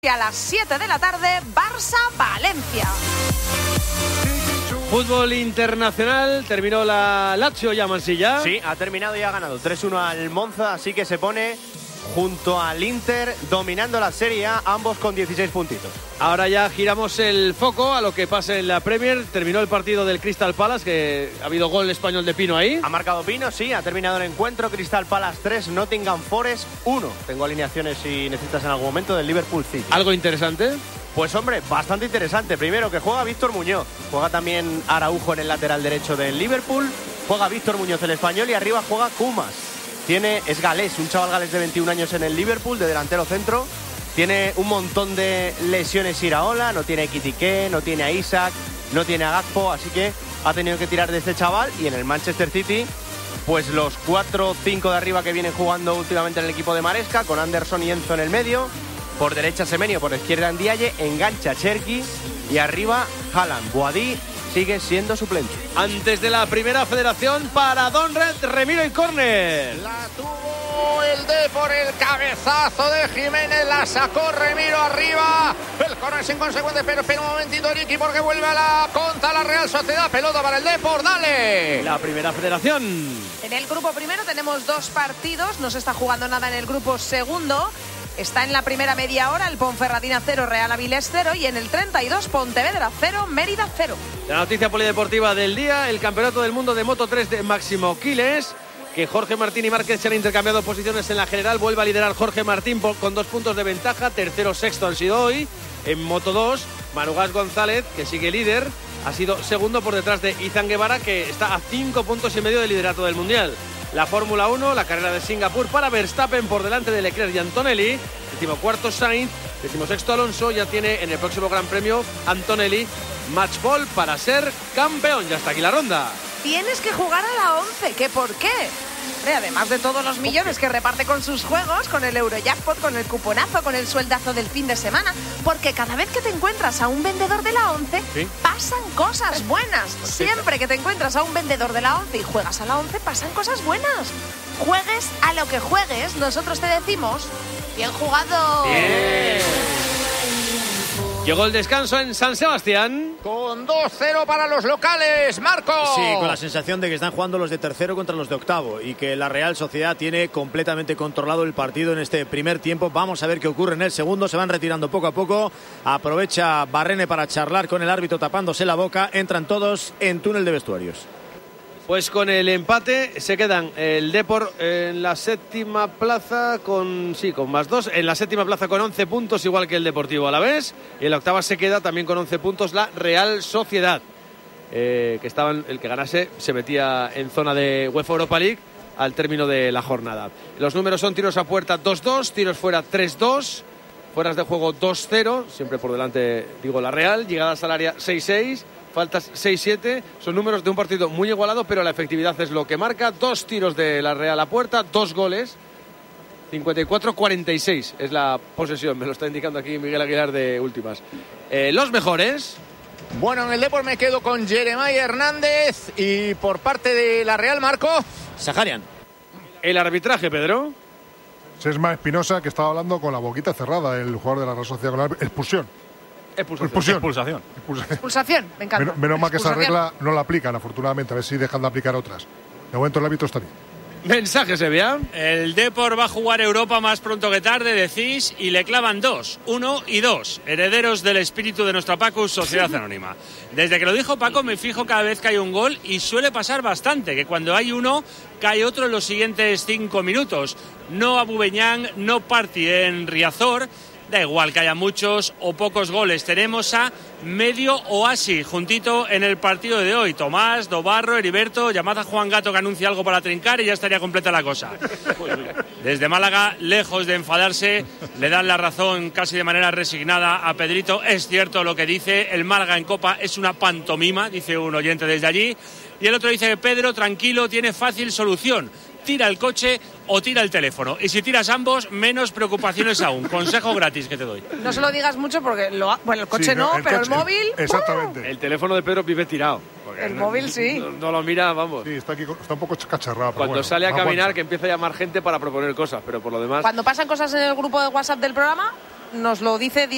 que a las 7 de la tarde, Barça-Valencia. Fútbol internacional, terminó la Lazio ya, Mansilla. Sí, ha terminado y ha ganado 3-1 al Monza, así que se pone junto al Inter dominando la Serie A, ambos con 16 puntitos. Ahora ya giramos el foco a lo que pasa en la Premier. Terminó el partido del Crystal Palace, que ha habido gol español de Pino ahí. Ha marcado Pino, sí, ha terminado el encuentro. Crystal Palace 3, Nottingham Forest 1. Tengo alineaciones si necesitas en algún momento del Liverpool City. ¿Algo interesante? Pues hombre, bastante interesante. Primero que juega Víctor Muñoz, juega también Araujo en el lateral derecho del Liverpool, juega Víctor Muñoz el español y arriba juega Kumas. Es galés, un chaval galés de 21 años en el Liverpool, de delantero centro. Tiene un montón de lesiones Iraola, no tiene a Ekitike, no tiene a Isaac, no tiene a Gakpo, así que ha tenido que tirar de este chaval. Y en el Manchester City, pues los 4 o 5 de arriba que vienen jugando últimamente en el equipo de Maresca, con Anderson y Enzo en el medio. Por derecha Semenyo, por izquierda Ndiaye, engancha Cherki y arriba Haaland. Boadí sigue siendo suplente. Antes de la primera federación, para Donred, remiro y córner. La tuvo el por el cabezazo de Jiménez, la sacó Remiro arriba. El córner es inconsecuente, pero espera un momentito Ricky porque vuelve a la contra la Real Sociedad. Pelota para el Depor, dale. La primera federación. En el grupo primero tenemos 2 partidos, no se está jugando nada en el grupo segundo. Está en la primera media hora el Ponferradina 0, Real Avilés 0 y en el 32 Pontevedra 0, Mérida 0. La noticia polideportiva del día, el Campeonato del Mundo de Moto 3 de Máximo Quiles, que Jorge Martín y Márquez se han intercambiado posiciones en la general. Vuelve a liderar Jorge Martín con 2 puntos de ventaja, tercero, sexto han sido hoy. En Moto 2, Manugas González, que sigue líder, ha sido segundo por detrás de Izan Guevara, que está a 5 puntos y medio del liderato del Mundial. La Fórmula 1, la carrera de Singapur para Verstappen por delante de Leclerc y Antonelli. 14º Sainz, 16º Alonso. Ya tiene en el próximo Gran Premio Antonelli match ball para ser campeón. Ya está aquí la ronda. Tienes que jugar a la 11, ¿qué por qué? Además de todos los millones que reparte con sus juegos, con el Eurojackpot, con el cuponazo, con el sueldazo del fin de semana, porque cada vez que te encuentras a un vendedor de la 11, ¿sí?, pasan cosas buenas. Siempre que te encuentras a un vendedor de la 11 y juegas a la 11, pasan cosas buenas. Juegues a lo que juegues, nosotros te decimos, bien jugado. Bien. Llegó el descanso en San Sebastián. Con 2-0 para los locales, Marco. Sí, con la sensación de que están jugando los de tercero contra los de octavo y que la Real Sociedad tiene completamente controlado el partido en este primer tiempo. Vamos a ver qué ocurre en el segundo. Se van retirando poco a poco. Aprovecha Barrene para charlar con el árbitro tapándose la boca. Entran todos en túnel de vestuarios. Pues con el empate se quedan el Depor en la séptima plaza con +2. En la séptima plaza con 11 puntos, igual que el Deportivo Alavés. Y en la octava se queda también con 11 puntos la Real Sociedad. Que estaban, el que ganase se metía en zona de UEFA Europa League al término de la jornada. Los números son tiros a puerta 2-2, tiros fuera 3-2, fueras de juego 2-0, siempre por delante digo la Real, llegadas al área 6-6. Faltas 6-7, son números de un partido muy igualado, pero la efectividad es lo que marca. 2 tiros de la Real a puerta, 2 goles. 54-46 es la posesión, me lo está indicando aquí Miguel Aguilar de Últimas. Los mejores. Bueno, en el Depor me quedo con Jeremiah Hernández y por parte de la Real, Marco. Saharian. El arbitraje, Pedro. Sesma Espinosa, que estaba hablando con la boquita cerrada, el jugador de la Real Sociedad, con la expulsión. Expulsación, me encanta. Menos mal que esa regla no la aplican, afortunadamente, a ver si dejan de aplicar otras. De momento el árbitro está bien. Mensaje, Sevilla. El Depor va a jugar Europa más pronto que tarde, decís, y le clavan 2, 1 y 2, herederos del espíritu de nuestra Pacus Sociedad Anónima. Desde que lo dijo Paco me fijo cada vez que hay un gol y suele pasar bastante, que cuando hay uno cae otro en los siguientes 5 minutos. No Abubeñán, no Parti en Riazor. Da igual que haya muchos o pocos goles. Tenemos a medio oasis juntito en el partido de hoy. Tomás, Dobarro, Heriberto, llamad a Juan Gato que anuncia algo para trincar y ya estaría completa la cosa. Desde Málaga, lejos de enfadarse, le dan la razón casi de manera resignada a Pedrito. Es cierto lo que dice, el Málaga en Copa es una pantomima, dice un oyente desde allí. Y el otro dice que Pedro, tranquilo, tiene fácil solución. Tira el coche o tira el teléfono. Y si tiras ambos, menos preocupaciones aún. Consejo gratis que te doy. No se lo digas mucho porque el coche no, pero el móvil... Exactamente. El teléfono de Pedro vive tirado. El móvil sí. No lo mira, vamos. Sí, está un poco cacharrado. Cuando sale a caminar, que empieza a llamar gente para proponer cosas, pero por lo demás... Cuando pasan cosas en el grupo de WhatsApp del programa, nos lo dice